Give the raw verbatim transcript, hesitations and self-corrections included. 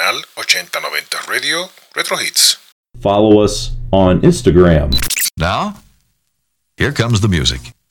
canal ochenta noventa Radio Retro Hits. Follow us on Instagram. Now, here comes the music.